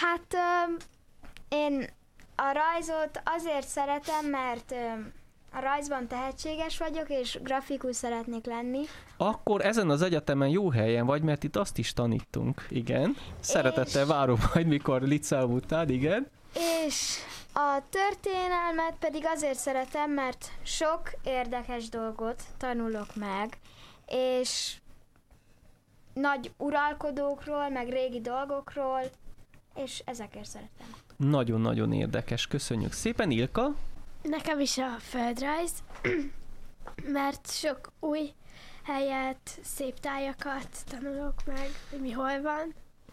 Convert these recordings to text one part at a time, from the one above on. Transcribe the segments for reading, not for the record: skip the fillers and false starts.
Hát én a rajzot azért szeretem, mert a rajzban tehetséges vagyok, és grafikus szeretnék lenni. Akkor ezen az egyetemen jó helyen vagy, mert itt azt is tanítunk, igen. Szeretettel várom majd, mikor liceum után, igen. És a történelmet pedig azért szeretem, mert sok érdekes dolgot tanulok meg, és nagy uralkodókról, meg régi dolgokról, és ezekért szeretem. Nagyon-nagyon érdekes, köszönjük szépen. Ilka? Nekem is a földrajz, mert sok új helyet, szép tájakat tanulok meg, hogy mi hol van.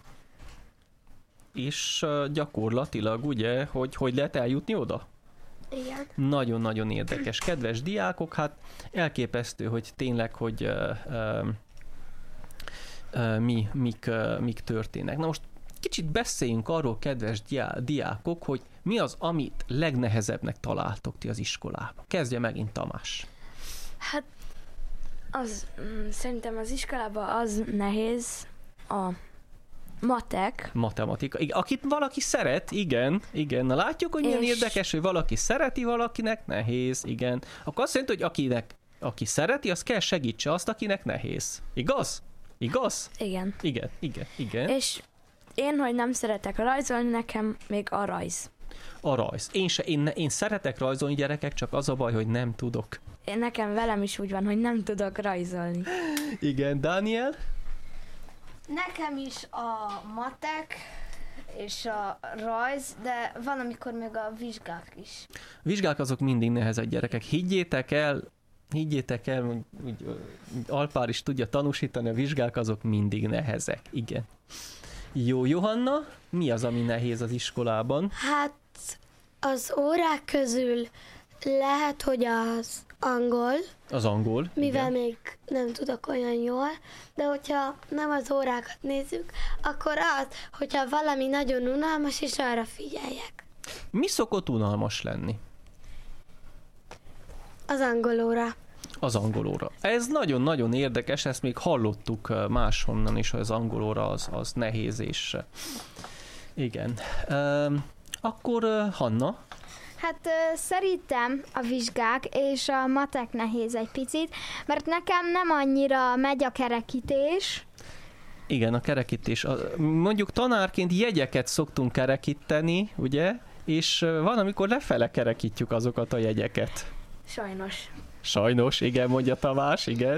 És gyakorlatilag ugye, hogy lehet eljutni oda? Igen. Nagyon-nagyon érdekes. Kedves diákok, hát elképesztő, hogy tényleg, hogy mik történnek. Na most kicsit beszéljünk arról, kedves diákok, hogy mi az, amit legnehezebbnek találtok ti az iskolában. Kezdje megint Tamás. Hát szerintem az iskolában az nehéz a matek. Matematika. Akit valaki szeret, igen. Na látjuk, hogy milyen érdekes, hogy valaki szereti, valakinek nehéz, igen. Akkor azt jelenti, hogy aki szereti, az kell segítse azt, akinek nehéz. Igaz? Igen. Igen. És én, hogy nem szeretek rajzolni, nekem még a rajz. A rajz. Én szeretek rajzolni, gyerekek, csak az a baj, hogy nem tudok. Nekem velem is úgy van, hogy nem tudok rajzolni. Igen, Dániel? Nekem is a matek és a rajz, de van, amikor még a vizsgák is. Vizsgák azok mindig nehezek, gyerekek. Higgyétek el, úgy Alpár is tudja tanúsítani, a vizsgák azok mindig nehezek. Igen. Jó, Johanna, mi az, ami nehéz az iskolában? Hát az órák közül lehet, hogy az angol. Az angol, mivel igen. még nem tudok olyan jól, de hogyha nem az órákat nézzük, akkor az, hogyha valami nagyon unalmas, és arra figyeljek. Mi szokott unalmas lenni? Az angol óra. Az angol óra. Ez nagyon-nagyon érdekes, ezt még hallottuk máshonnan is, hogy az angol óra az nehéz, és igen. Akkor Hanna? Hát szerintem a vizsgák és a matek nehéz egy picit, mert nekem nem annyira megy a kerekítés. Igen, a kerekítés. Mondjuk tanárként jegyeket szoktunk kerekíteni, ugye? És van, amikor lefele kerekítjük azokat a jegyeket. Sajnos, igen, mondja Tamás, igen.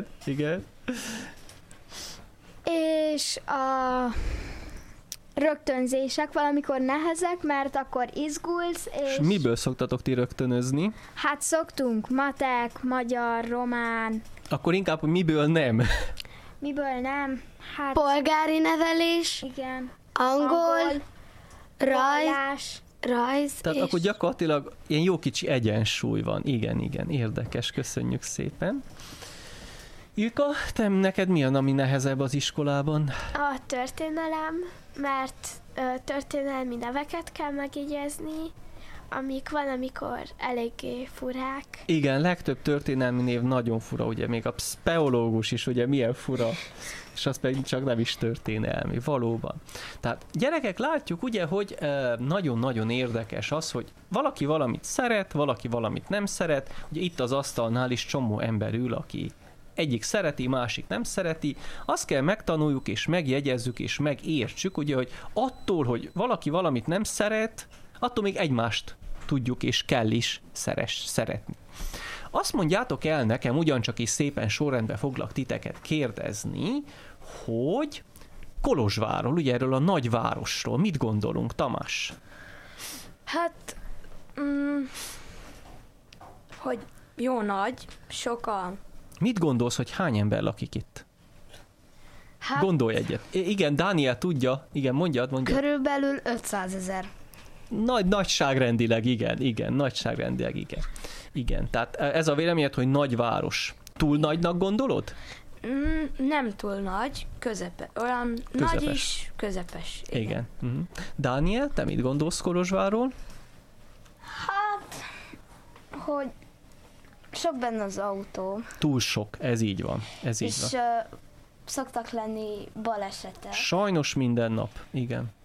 És a rögtönzések valamikor nehezek, mert akkor izgulsz, és miből szoktatok ti rögtönözni? hát szoktunk matek, magyar, román. Akkor inkább, hogy miből nem? Miből nem? Hát Polgári nevelés, igen. angol, Vallás. rajz Tehát és... akkor gyakorlatilag ilyen jó kicsi egyensúly van. Igen, érdekes, köszönjük szépen. Ilka, neked mi ami nehezebb az iskolában? A történelem, mert történelmi neveket kell megjegyezni, amik van, amikor eléggé furák. Igen, legtöbb történelmi név nagyon fura, ugye még a speológus is, ugye milyen fura, és az pedig csak nem is történelmi, valóban. Tehát gyerekek, látjuk ugye, hogy nagyon-nagyon érdekes az, hogy valaki valamit szeret, valaki valamit nem szeret, ugye itt az asztalnál is csomó ember ül, aki egyik szereti, másik nem szereti, azt kell megtanuljuk, és megjegyezzük, és megértsük, ugye, hogy attól, hogy valaki valamit nem szeret, attól még egymást tudjuk, és kell is szeretni. Azt mondjátok el nekem, ugyancsak is szépen sorrendbe foglak titeket kérdezni, hogy Kolozsvárról, ugye erről a nagyvárosról mit gondolunk, Tamás? Hát, hogy jó nagy, sokan. Mit gondolsz, hogy hány ember lakik itt? Hát, Gondolj egyet. Igen, Dániel tudja. Igen, mondjad. Körülbelül 500 000. Nagyságrendileg, igen. Nagyságrendileg, igen. Igen, tehát ez a véleményed, hogy nagyváros. Túl nagynak gondolod? Nem túl nagy, olyan Közepes. nagy is, közepes. Igen. Dániel, te mit gondolsz Kolozsvárról? Hát, hogy sok benne az autó, Túl sok, ez így van. és szoktak lenni balesetek. Sajnos minden nap, igen.